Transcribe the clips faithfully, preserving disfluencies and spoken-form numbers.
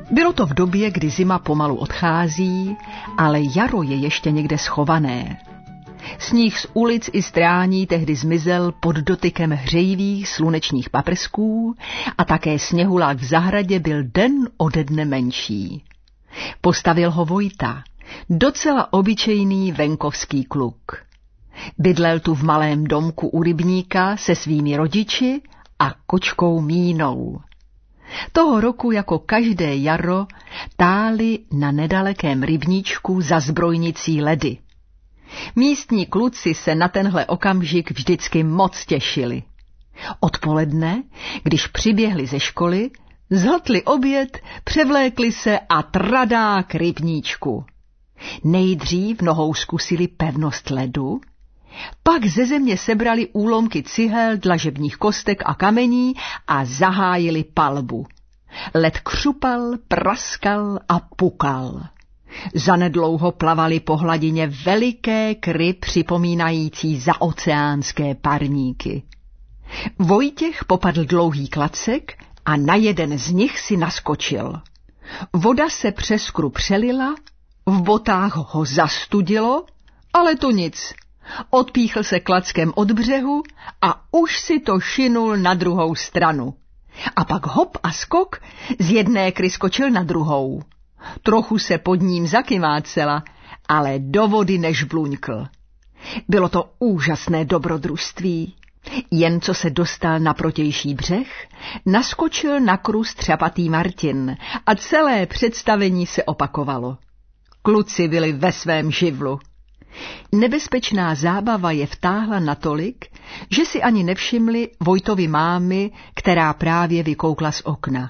Bylo to v době, kdy zima pomalu odchází, ale jaro je ještě někde schované. Sníh z ulic i strání tehdy zmizel pod dotykem hřejivých slunečních paprsků a také sněhulák v zahradě byl den ode dne menší. Postavil ho Vojta, docela obyčejný venkovský kluk. Bydlel tu v malém domku u rybníka se svými rodiči a kočkou Mínou. Toho roku jako každé jaro táli na nedalekém rybníčku za zbrojnicí ledy. Místní kluci se na tenhle okamžik vždycky moc těšili. Odpoledne, když přiběhli ze školy, zhltli oběd, převlékli se a tradá k rybníčku. Nejdřív nohou zkusili pevnost ledu, pak ze země sebrali úlomky cihel, dlažebních kostek a kamení a zahájili palbu. Led křupal, praskal a pukal. Zanedlouho plavaly po hladině veliké kry připomínající zaoceánské parníky. Vojtěch popadl dlouhý klacek a na jeden z nich si naskočil. Voda se přes kru přelila, v botách ho zastudilo, ale to nic. Odpíchl se klackem od břehu a už si to šinul na druhou stranu. A pak hop a skok, z jedné kry skočil na druhou. Trochu se pod ním zakymácela, ale do vody nežbluňkl. Bylo to úžasné dobrodružství. Jen co se dostal na protější břeh, naskočil na kru střapatý Martin a celé představení se opakovalo. Kluci byli ve svém živlu. Nebezpečná zábava je vtáhla natolik, že si ani nevšimli Vojtovy mámy, která právě vykoukla z okna.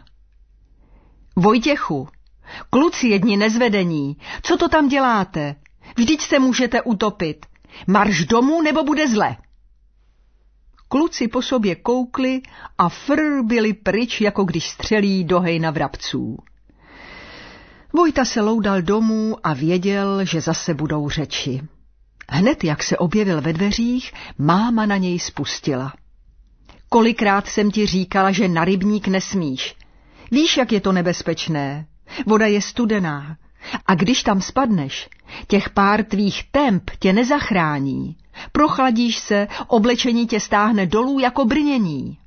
Vojtěchu, kluci jedni nezvedení, co to tam děláte? Vždyť se můžete utopit. Marš domů, nebo bude zle. Kluci po sobě koukli a frr byli pryč, jako když střelí do hejna vrabců. Vojta se loudal domů a věděl, že zase budou řeči. Hned, jak se objevil ve dveřích, máma na něj spustila. Kolikrát jsem ti říkala, že na rybník nesmíš. Víš, jak je to nebezpečné. Voda je studená. A když tam spadneš, těch pár tvých temp tě nezachrání. Prochladíš se, oblečení tě stáhne dolů jako brnění.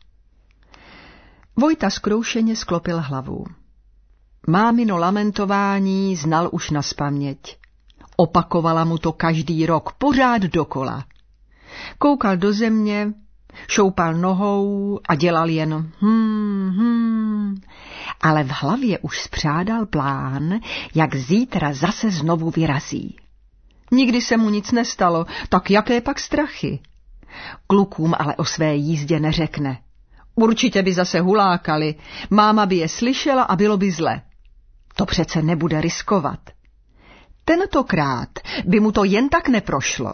Vojta zkroušeně sklopil hlavu. Mámino lamentování znal už nazpaměť. Opakovala mu to každý rok, pořád dokola. Koukal do země, šoupal nohou a dělal jen hmm, hmm. Ale v hlavě už spřádal plán, jak zítra zase znovu vyrazí. Nikdy se mu nic nestalo, tak jaké pak strachy? Klukům ale o své jízdě neřekne. Určitě by zase hulákali, máma by je slyšela a bylo by zle. To přece nebude riskovat. Tentokrát by mu to jen tak neprošlo.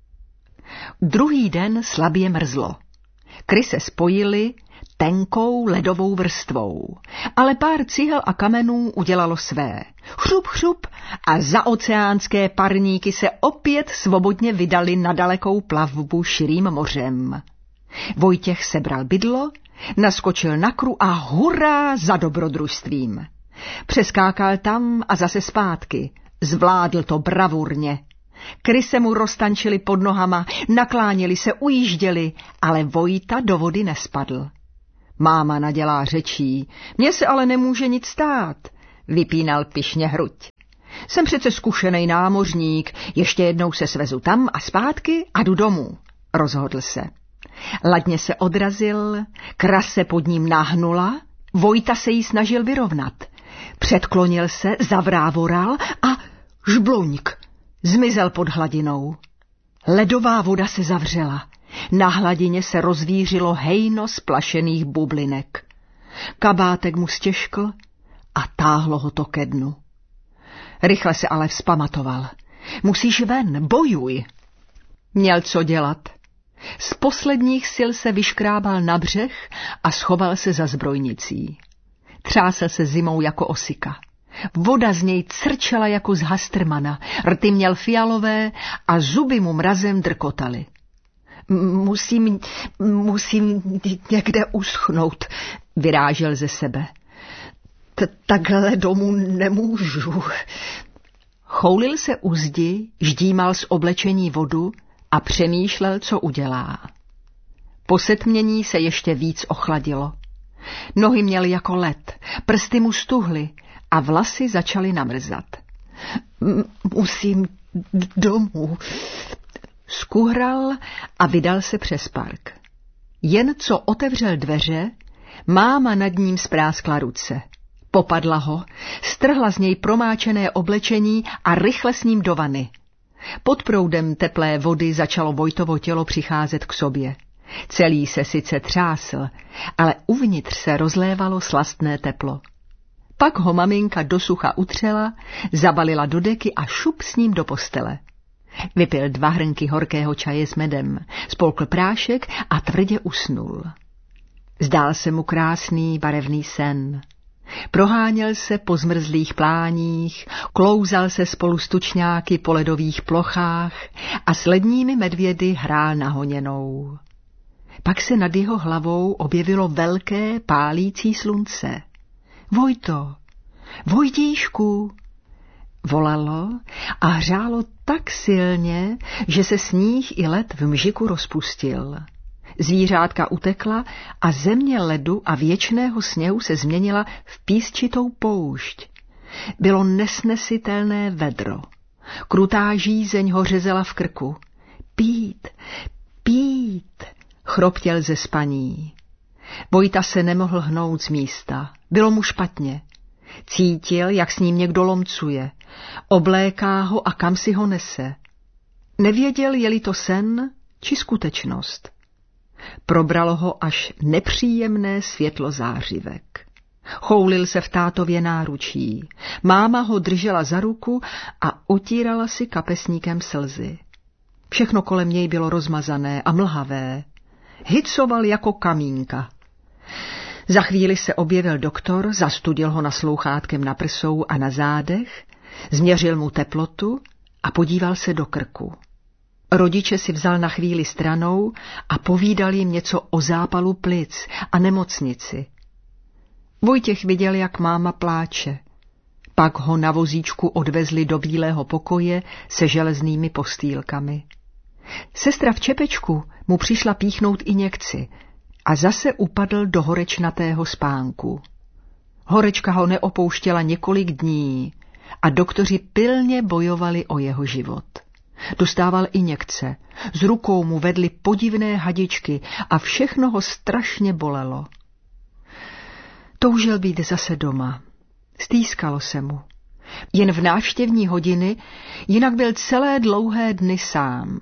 Druhý den slabě mrzlo. Kry se spojily tenkou ledovou vrstvou, ale pár cihel a kamenů udělalo své. Chrup, chrup a zaoceánské parníky se opět svobodně vydali na dalekou plavbu širým mořem. Vojtěch sebral bydlo, naskočil na kru a hurá za dobrodružstvím. Přeskákal tam a zase zpátky. Zvládl to bravurně. Kry se mu roztančily pod nohama, naklánili se, ujížděli, ale Vojta do vody nespadl. Máma nadělá řečí, mně se ale nemůže nic stát, vypínal pyšně hruď. Jsem přece zkušený námořník, ještě jednou se svezu tam a zpátky a jdu domů, rozhodl se. Ladně se odrazil, kra se pod ním nahnula, Vojta se jí snažil vyrovnat. Předklonil se, zavrávoral a žbluňk, zmizel pod hladinou. Ledová voda se zavřela. Na hladině se rozvířilo hejno splašených bublinek. Kabátek mu stěžkl a táhlo ho to ke dnu. Rychle se ale vzpamatoval. Musíš ven, bojuj. Měl co dělat. Z posledních sil se vyškrábal na břeh a schoval se za zbrojnicí. Třásel se zimou jako osika. Voda z něj crčela jako z hastrmana, rty měl fialové a zuby mu mrazem drkotaly. Musím, musím někde uschnout, vyrážel ze sebe. takhle domů nemůžu. Choulil se u zdi, ždímal z oblečení vodu a přemýšlel, co udělá. Po setmění se ještě víc ochladilo. Nohy měl jako led, prsty mu stuhly a vlasy začaly namrzat. Musím domů. Skuhral a vydal se přes park. Jen co otevřel dveře, máma nad ním spráskla ruce. Popadla ho, strhla z něj promáčené oblečení a rychle s ním do vany. Pod proudem teplé vody začalo Vojtovo tělo přicházet k sobě. Celý se sice třásl, ale uvnitř se rozlévalo slastné teplo. Pak ho maminka do sucha utřela, zabalila do deky a šup s ním do postele. Vypil dva hrnky horkého čaje s medem, spolkl prášek a tvrdě usnul. Zdál se mu krásný barevný sen. Proháněl se po zmrzlých pláních, klouzal se spolu s tučňáky po ledových plochách a s ledními medvědy hrál na honěnou. Pak se nad jeho hlavou objevilo velké pálící slunce. Vojto, Vojtíšku, volalo a hřálo tak silně, že se sníh i led v mžiku rozpustil. Zvířátka utekla a země ledu a věčného sněhu se změnila v písčitou poušť. Bylo nesnesitelné vedro. Krutá žízeň ho řezela v krku. Pít, pít, chroptěl ze spaní. Vojta se nemohl hnout z místa. Bylo mu špatně. Cítil, jak s ním někdo lomcuje. Obléká ho a kam si ho nese. Nevěděl, je-li to sen či skutečnost. Probralo ho až nepříjemné světlo zářivek. Choulil se v tátově náručí. Máma ho držela za ruku a utírala si kapesníkem slzy. Všechno kolem něj bylo rozmazané a mlhavé. Hycoval jako kamínka. Za chvíli se objevil doktor, zastudil ho naslouchátkem na prsou a na zádech, změřil mu teplotu a podíval se do krku. Rodiče si vzal na chvíli stranou a povídal jim něco o zápalu plic a nemocnici. Vojtěch viděl, jak máma pláče. Pak ho na vozíčku odvezli do bílého pokoje se železnými postýlkami. Sestra v čepečku mu přišla píchnout injekci a zase upadl do horečnatého spánku. Horečka ho neopouštěla několik dní a doktoři pilně bojovali o jeho život. Dostával injekce, z rukou mu vedly podivné hadičky a všechno ho strašně bolelo. Toužil být zase doma. Stýskalo se mu. Jen v návštěvní hodiny, jinak byl celé dlouhé dny sám.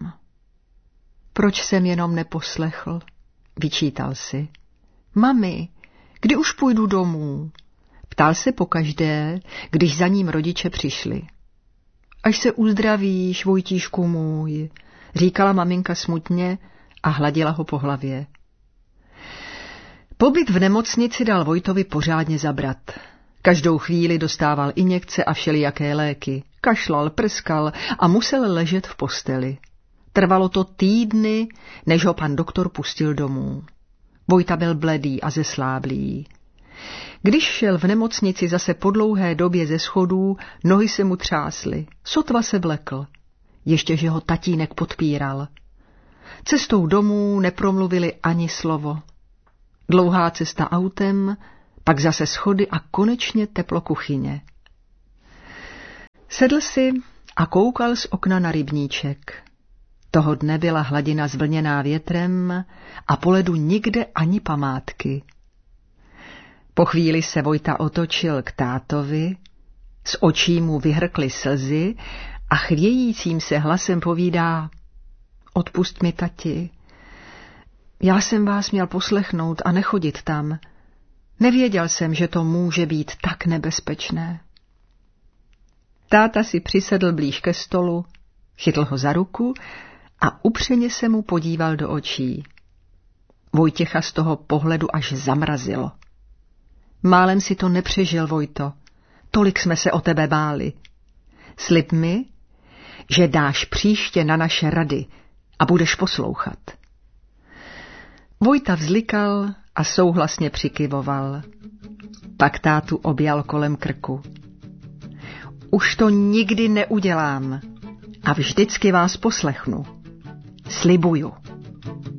Proč jsem jenom neposlechl? Vyčítal si. Mami, kdy už půjdu domů? Ptal se pokaždé, když za ním rodiče přišli. Až se uzdravíš, Vojtíšku můj, říkala maminka smutně a hladila ho po hlavě. Pobyt v nemocnici dal Vojtovi pořádně zabrat. Každou chvíli dostával injekce a všelijaké léky. Kašlal, prskal a musel ležet v posteli. Trvalo to týdny, než ho pan doktor pustil domů. Vojta byl bledý a zesláblý. Když šel v nemocnici zase po dlouhé době ze schodů, nohy se mu třásly, sotva se vlekl. Ještě, že ho tatínek podpíral. Cestou domů nepromluvili ani slovo. Dlouhá cesta autem, pak zase schody a konečně teplo kuchyně. Sedl si a koukal z okna na rybníček. Toho dne byla hladina zvlněná větrem a po ledu nikde ani památky. Po chvíli se Vojta otočil k tátovi, z očí mu vyhrkly slzy a chvějícím se hlasem povídá: Odpusť mi, tati. Já jsem vás měl poslechnout a nechodit tam. Nevěděl jsem, že to může být tak nebezpečné. Táta si přisedl blíž ke stolu, chytl ho za ruku a upřeně se mu podíval do očí. Vojtěcha z toho pohledu až zamrazilo. Málem si to nepřežil, Vojto. Tolik jsme se o tebe báli. Slib mi, že dáš příště na naše rady a budeš poslouchat. Vojta vzlikal a souhlasně přikyvoval. Pak tátu objal kolem krku. Už to nikdy neudělám a vždycky vás poslechnu. Slibuju.